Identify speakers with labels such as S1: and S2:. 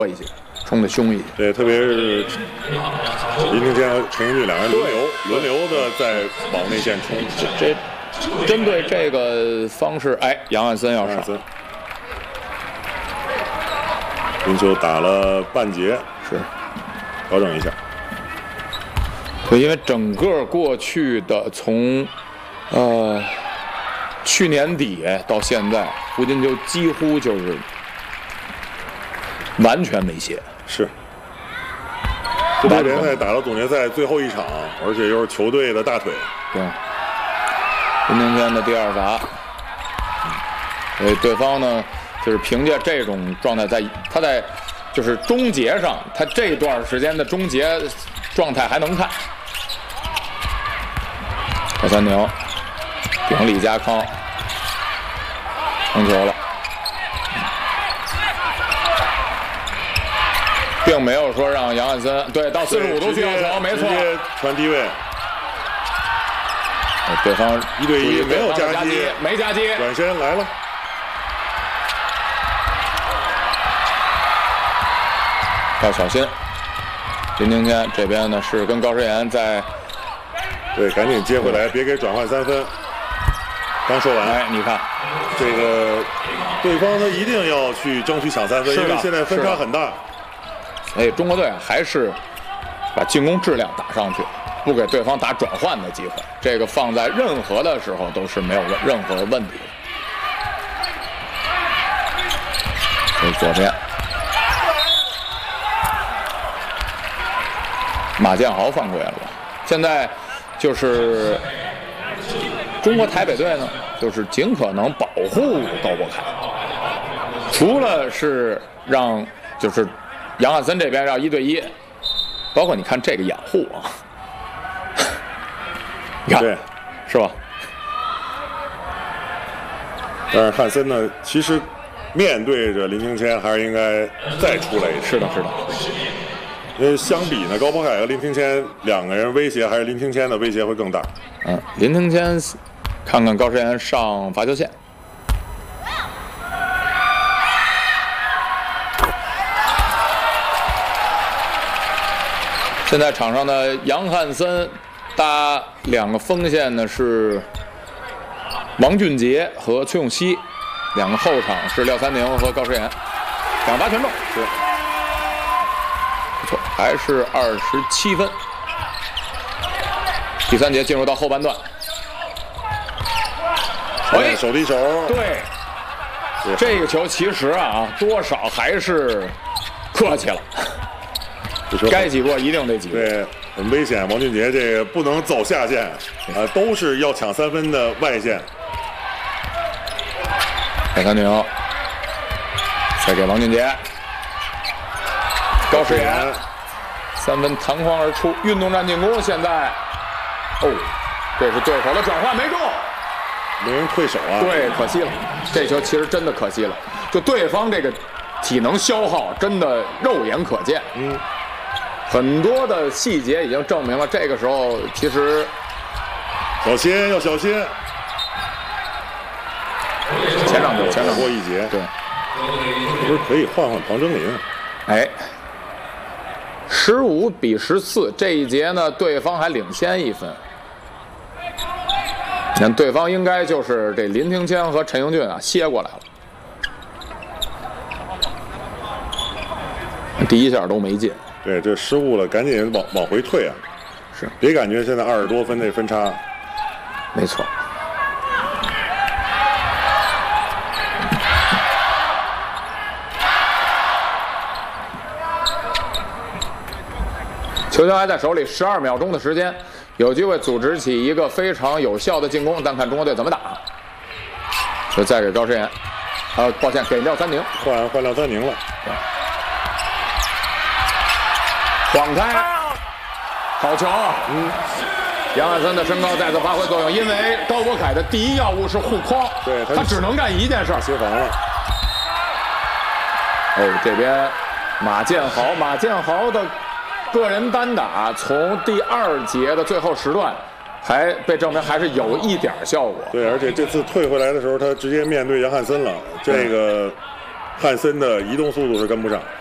S1: 一些，冲的凶一些。
S2: 对，特别是林庭坚和陈英俊两人轮流的在往内线冲。
S1: 这针对这个方式，哎，杨汉森要上。
S2: 林秋打了半节，
S1: 是
S2: 调整一下。
S1: 对，因为整个过去的从去年底到现在，胡金秋几乎就是完全没歇。
S2: 是。这波联赛打到总决赛最后一场，而且又是球队的大腿。
S1: 对。林庭坚的第二罚，所以对方呢，就是凭借这种状态，他在就是终结上，他这段时间的终结状态还能看。赵三宁顶李家康，成球了，并没有说让杨汉森对到45度去要球，没错，
S2: 直接传低位。
S1: 对方
S2: 1对1，没有夹击，
S1: 没夹击，
S2: 转身来了。
S1: 要小心。林庭坚这边呢是跟高诗岩在，
S2: 对，赶紧接回来，别给转换3分。刚说完，
S1: 哎，你看，
S2: 这个对方他一定要去争取抢3分，因为现在分差很大。
S1: 所以中国队还是把进攻质量打上去，不给对方打转换的机会。这个放在任何的时候都是没有任何问题的。所以左边。马建豪犯规了，现在就是中国台北队呢，就是尽可能保护高博凯，除了是让就是杨汉森这边让1对1，包括你看这个掩护啊，你看
S2: 对，
S1: 是吧？
S2: 但是汉森呢，其实面对着林庭坚还是应该再出来一次。
S1: 是的，是的。
S2: 因为相比呢，高博凯和林庭坚两个人威胁，还是林庭坚的威胁会更大。
S1: 林庭坚看看高诗岩上罚球线。现在场上的杨汉森搭2个锋线呢是王俊杰和崔永熙，2个后场是廖三宁和高诗岩，2罚全中。是。不错，还是27分。第3节进入到后半段。
S2: 哎，手递手。
S1: 对，这个球其实啊，多少还是客气了。该挤过一定得挤过。
S2: 对，很危险。王俊杰这个不能走下线啊，都是要抢3分的外线。
S1: 廖三宁再给王俊杰。高诗岩3分弹簧而出，运动战进攻。现在，这是对手的转换没中，
S2: 没人退手啊。
S1: 对，可惜了。这球其实真的可惜了，就对方这个体能消耗真的肉眼可见。很多的细节已经证明了，这个时候其实
S2: 小心，要小心。
S1: 前场
S2: 过一节，
S1: 对，
S2: 不是可以换庞征林？
S1: 哎。15比14，这一节呢，对方还领先1分。你看，对方应该就是这林庭坚和陈英俊啊歇过来了，第1下都没进。
S2: 对，这失误了，赶紧往回退啊！
S1: 是，
S2: 别感觉现在20多分这分差。
S1: 没错。球还在手里，12秒钟的时间，有机会组织起一个非常有效的进攻，但看中国队怎么打。就再给高诗岩，抱歉，给廖三宁，
S2: 换廖三宁了。
S1: 晃开，好球。杨汉森的身高再次发挥作用，因为高博凯的第一要务是护框，
S2: 对
S1: 他只能干一件事，
S2: 协防了。
S1: 这边马建豪的个人单打从第2节的最后时段，还被证明还是有一点效果。
S2: 对，而且这次退回来的时候，他直接面对杨汉森了，这个汉森的移动速度是跟不上。